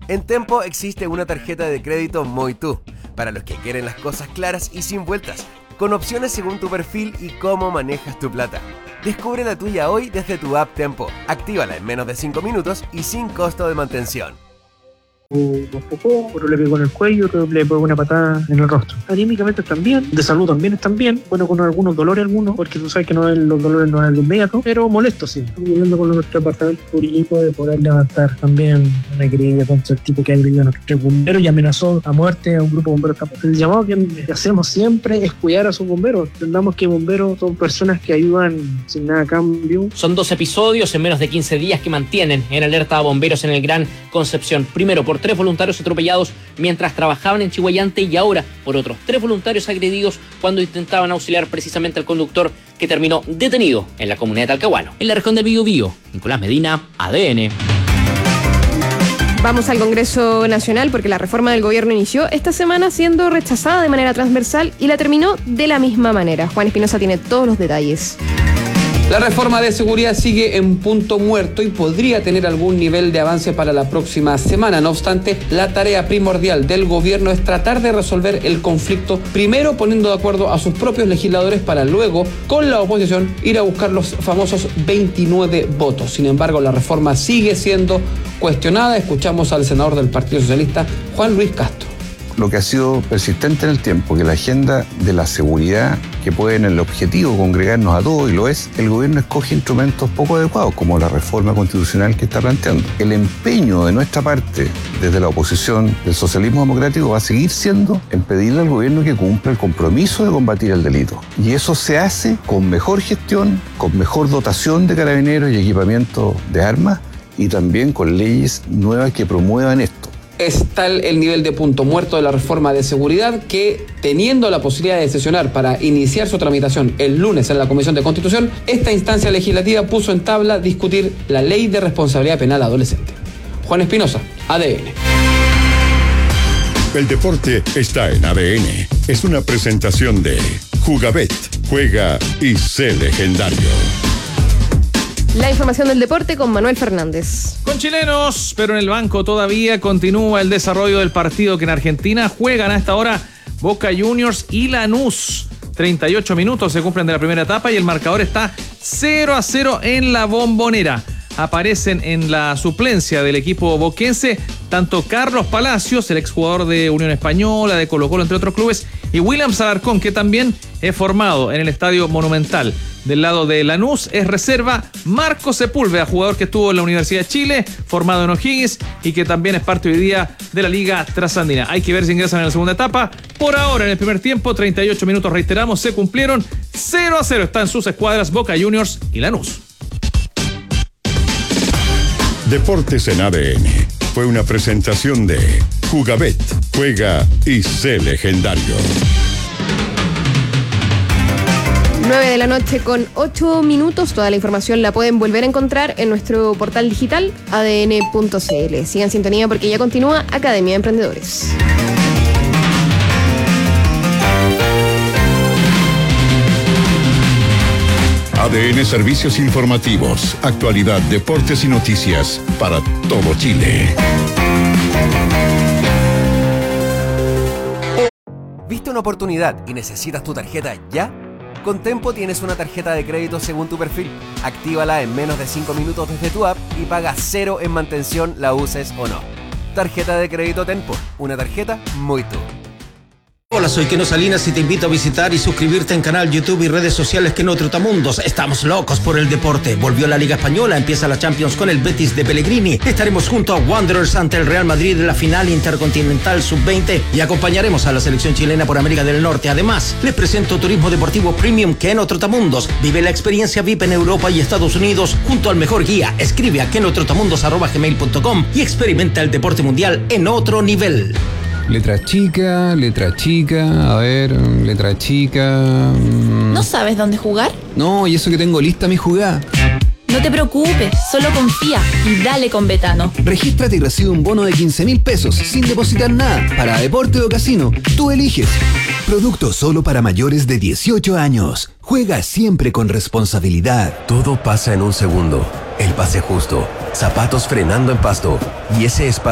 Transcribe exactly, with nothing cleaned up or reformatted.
En Tempo existe una tarjeta de crédito Muy Tú, para los que quieren las cosas claras y sin vueltas, con opciones según tu perfil y cómo manejas tu plata. Descubre la tuya hoy desde tu app Tempo. Actívala en menos de cinco minutos y sin costo de mantención. Un poco, otro le pegó en el cuello, otro le pegó una patada en el rostro. Anímicamente están bien, de salud también están bien, bueno, con algunos dolores algunos, porque tú sabes que no es, los dolores no es de inmediato, pero molestos sí. Estamos viviendo con nuestro departamento jurídico de poder levantar también una querella contra el tipo que ha agredido a nuestros tres bomberos y amenazó a muerte a un grupo de bomberos. El llamado que hacemos siempre es cuidar a sus bomberos. Entendamos que bomberos son personas que ayudan sin nada a cambio. Son dos episodios en menos de quince días que mantienen en alerta a bomberos en el Gran Concepción. Primero por tres voluntarios atropellados mientras trabajaban en Chihuayante y ahora por otros tres voluntarios agredidos cuando intentaban auxiliar precisamente al conductor que terminó detenido en la comunidad de Talcahuano. En la región del Biobío, Nicolás Medina, A D N. Vamos al Congreso Nacional porque la reforma del gobierno inició esta semana siendo rechazada de manera transversal y la terminó de la misma manera. Juan Espinosa tiene todos los detalles. La reforma de seguridad sigue en punto muerto y podría tener algún nivel de avance para la próxima semana. No obstante, la tarea primordial del gobierno es tratar de resolver el conflicto, primero poniendo de acuerdo a sus propios legisladores para luego, con la oposición, ir a buscar los famosos veintinueve votos. Sin embargo, la reforma sigue siendo cuestionada. Escuchamos al senador del Partido Socialista, Juan Luis Castro. Lo que ha sido persistente en el tiempo, que la agenda de la seguridad, que puede en el objetivo congregarnos a todos, y lo es, el gobierno escoge instrumentos poco adecuados, como la reforma constitucional que está planteando. El empeño de nuestra parte, desde la oposición del socialismo democrático, va a seguir siendo en pedirle al gobierno que cumpla el compromiso de combatir el delito. Y eso se hace con mejor gestión, con mejor dotación de carabineros y equipamiento de armas, y también con leyes nuevas que promuevan esto. Es tal el nivel de punto muerto de la reforma de seguridad que, teniendo la posibilidad de sesionar para iniciar su tramitación el lunes en la Comisión de Constitución, esta instancia legislativa puso en tabla discutir la Ley de Responsabilidad Penal Adolescente. Juan Espinosa, A D N. El deporte está en A D N. Es una presentación de Jugabet. Juega y sé legendario. La información del deporte con Manuel Fernández. Con chilenos, pero en el banco todavía continúa el desarrollo del partido que en Argentina juegan a esta hora Boca Juniors y Lanús. treinta y ocho minutos se cumplen de la primera etapa y el marcador está cero a cero en la Bombonera. Aparecen en la suplencia del equipo boquense tanto Carlos Palacios, el exjugador de Unión Española, de Colo-Colo, entre otros clubes, y Williams Alarcón, que también es formado en el Estadio Monumental. Del lado de Lanús es reserva Marco Sepúlveda, jugador que estuvo en la Universidad de Chile, formado en O'Higgins y que también es parte hoy día de la Liga Trasandina. Hay que ver si ingresan en la segunda etapa. Por ahora, en el primer tiempo, treinta y ocho minutos, reiteramos, se cumplieron. cero a cero están sus escuadras Boca Juniors y Lanús. Deportes en A D N. Fue una presentación de Jugabet. Juega y sé legendario. nueve de la noche con ocho minutos. Toda la información la pueden volver a encontrar en nuestro portal digital a d n punto c l. Sigan sintonía porque ya continúa Academia de Emprendedores. A D N Servicios Informativos, actualidad, deportes y noticias para todo Chile. ¿Viste una oportunidad y necesitas tu tarjeta ya? Con Tempo tienes una tarjeta de crédito según tu perfil. Actívala en menos de cinco minutos desde tu app y paga cero en mantención, la uses o no. Tarjeta de crédito Tempo, una tarjeta muy tú. Hola, soy Keno Salinas y te invito a visitar y suscribirte en canal YouTube y redes sociales Keno Trotamundos. Estamos locos por el deporte. Volvió la Liga Española, empieza la Champions con el Betis de Pellegrini. Estaremos junto a Wanderers ante el Real Madrid en la final intercontinental sub veinte y acompañaremos a la selección chilena por América del Norte. Además, les presento Turismo Deportivo Premium Keno Trotamundos. Vive la experiencia V I P en Europa y Estados Unidos junto al mejor guía. Escribe a kenotrotamundos arroba gmail punto com y experimenta el deporte mundial en otro nivel. Letra chica, letra chica, a ver, letra chica... Mmm. ¿No sabes dónde jugar? No, y eso que tengo lista mi jugada. No te preocupes, solo confía y dale con Betano. Regístrate y recibe un bono de quince mil pesos sin depositar nada. Para deporte o casino, tú eliges. Producto solo para mayores de dieciocho años. Juega siempre con responsabilidad. Todo pasa en un segundo. El pase justo, zapatos frenando en pasto y ese espacio